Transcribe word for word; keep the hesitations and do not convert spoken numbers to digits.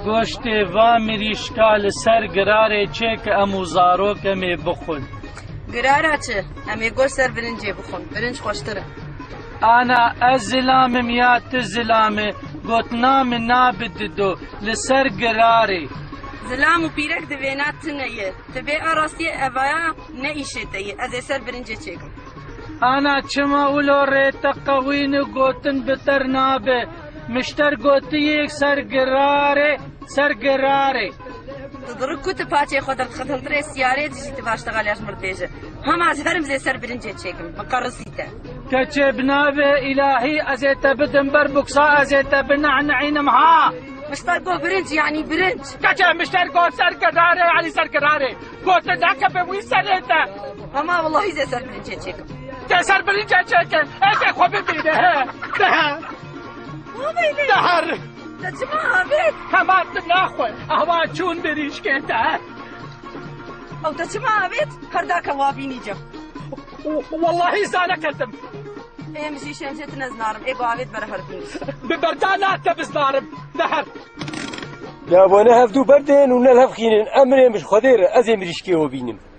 گۆشتێ وا مریشکا لەسەر گرارێ چێ کە ئەموو زارۆکەمێ بخۆن. گرارە چ؟ ئەمێ گۆشت سەر برنجێ بخۆن، برنج خۆشترە. ئانا ئەس زلامم یا تو زلامێ گوتنامە نابددۆ لەسەر گرارێ. زلام و پیرەک دەوێنات تنەیە، دەبێ ئاڕاستیە ئەڤایە نەئیشێتەیە، ئەزێ سەر برنجێ چێکم. ئانا چما ولۆ ڕێتە قەوینە گوتن بتەر نابێ، مشتەر گوتیەک سەر گرارێ سەر گرارێ. دڕک کوتە پاچێ خۆ دەرخەتەندرێ سیارێ دژیتە باشتەغالیاش مردێژە. هەماز هەرم زێ سەر برنجێ چێکم، بەقەڕسیتە. کەچێ بنابێ ئیلاهی ئەزێتە بدم بەر بوکسا ئەزێتە بنەعنەعینم ها. مشتەر گۆ برنج یعنی برنج. کەچێ مشتەر گۆ سەر گرارێ علی سەر گرارێ. گۆتە داکە بە وی سەرێتە. هەما وەڵڵاهی زێ سەر برنجێ چێکم. دە سەر برنجێ چێکن، ئێکێ خۆ ببینە هە. دەهە. دەهەر. دەچما ئاوێت. هەماتم ناخۆی، ئەوا چوون بریشکێتە. ئەو دەچما ئاوێت، هەرداکە وابینی جە. واللهی زانەکەتم. ئێمەشی شەمشێت نەزنارم، ئێ ئاوێت بەرە هەربین. ببەردا ناتە بزنارم، دەهەر. یا بۆنە هەفتوو بەردێن و نەل هەفخینن ئەمرێ مش خۆدێرە ئەزێ مریشکێوە بینم.